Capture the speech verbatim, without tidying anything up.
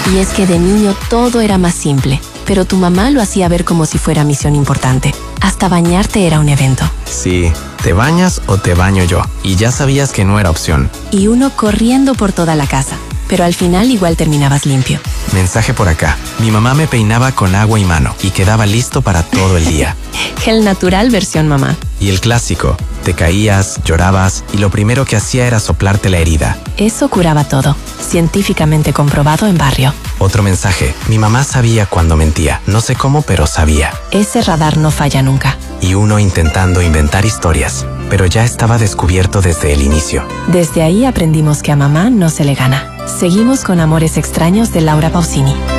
Y es que de niño todo era más simple, pero tu mamá lo hacía ver como si fuera misión importante. Hasta bañarte era un evento. Sí, te bañas o te baño yo. Y ya sabías que no era opción. Y uno corriendo por toda la casa, pero al final igual terminabas limpio. Mensaje por acá. Mi mamá me peinaba con agua y mano y quedaba listo para todo el día. Gel natural versión mamá. Y el clásico. Te caías, llorabas y lo primero que hacía era soplarte la herida. Eso curaba todo. Científicamente comprobado en barrio. Otro mensaje. Mi mamá sabía cuando mentía. No sé cómo, pero sabía. Ese radar no falla nunca. Y uno intentando inventar historias, pero ya estaba descubierto desde el inicio. Desde ahí aprendimos que a mamá no se le gana. Seguimos con Amores Extraños de Laura Pausini.